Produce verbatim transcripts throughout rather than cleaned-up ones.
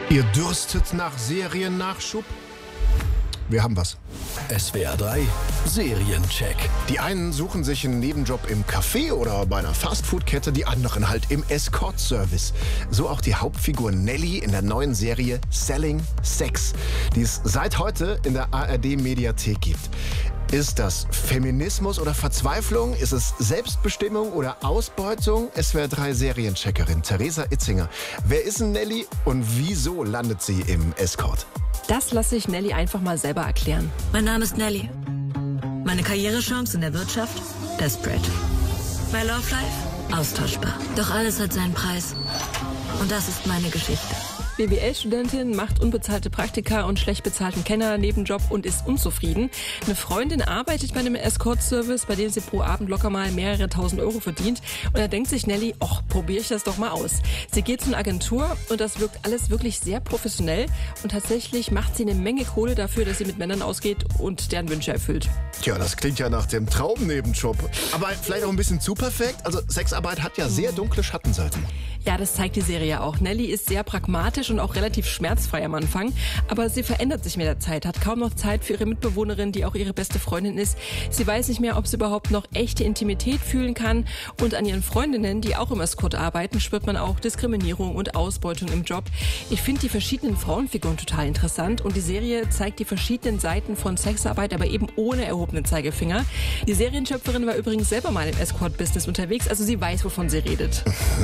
Ihr dürstet nach Seriennachschub? Wir haben was. S W R drei Seriencheck. Die einen suchen sich einen Nebenjob im Café oder bei einer Fastfood-Kette, die anderen halt im Escort-Service. So auch die Hauptfigur Nelly in der neuen Serie Selling Sex, die es seit heute in der A R D-Mediathek gibt. Ist das Feminismus oder Verzweiflung? Ist es Selbstbestimmung oder Ausbeutung? S W R drei Seriencheckerin Theresa Itzinger. Wer ist denn Nelly und wieso landet sie im Escort? Das lasse ich Nelly einfach mal selber erklären. Mein Name ist Nelly. Meine Karrierechance in der Wirtschaft? Desperate. Mein Love Life? Austauschbar. Doch alles hat seinen Preis. Und das ist meine Geschichte. B W L-Studentin, macht unbezahlte Praktika und schlecht bezahlten Kenner-Nebenjob und ist unzufrieden. Eine Freundin arbeitet bei einem Escort-Service, bei dem sie pro Abend locker mal mehrere tausend Euro verdient. Und da denkt sich Nelly, ach, probiere ich das doch mal aus. Sie geht zu einer Agentur und das wirkt alles wirklich sehr professionell. Und tatsächlich macht sie eine Menge Kohle dafür, dass sie mit Männern ausgeht und deren Wünsche erfüllt. Tja, das klingt ja nach dem Traumnebenjob. Aber vielleicht auch ein bisschen zu perfekt. Also Sexarbeit hat ja sehr dunkle Schattenseiten. Ja, das zeigt die Serie auch. Nelly ist sehr pragmatisch und auch relativ schmerzfrei am Anfang. Aber sie verändert sich mit der Zeit, hat kaum noch Zeit für ihre Mitbewohnerin, die auch ihre beste Freundin ist. Sie weiß nicht mehr, ob sie überhaupt noch echte Intimität fühlen kann. Und an ihren Freundinnen, die auch im Escort arbeiten, spürt man auch Diskriminierung und Ausbeutung im Job. Ich finde die verschiedenen Frauenfiguren total interessant. Und die Serie zeigt die verschiedenen Seiten von Sexarbeit, aber eben ohne erhobenen Zeigefinger. Die Serienschöpferin war übrigens selber mal im Escort-Business unterwegs, also sie weiß, wovon sie redet.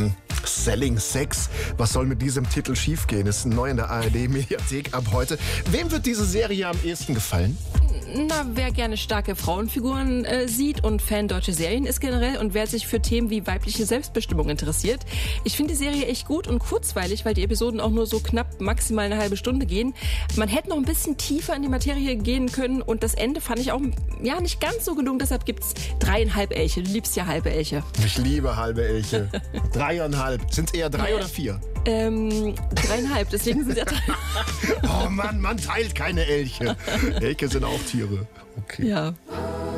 Selling Sex. Was soll mit diesem Titel schiefgehen? Ist neu in der A R D-Mediathek ab heute. Wem wird diese Serie am ehesten gefallen? Na, wer gerne starke Frauenfiguren äh, sieht und Fan deutscher Serien ist generell und wer sich für Themen wie weibliche Selbstbestimmung interessiert. Ich finde die Serie echt gut und kurzweilig, weil die Episoden auch nur so knapp maximal eine halbe Stunde gehen. Man hätte noch ein bisschen tiefer in die Materie gehen können und das Ende fand ich auch ja nicht ganz so gelungen. Deshalb gibt's dreieinhalb Elche. Du liebst ja halbe Elche. Ich liebe halbe Elche. Dreieinhalb. Sind es eher drei Ja. oder vier? Ähm, dreieinhalb, deswegen sind ja drei. Oh Mann, man teilt keine Elche. Elche sind auch Tiere. Okay. Ja.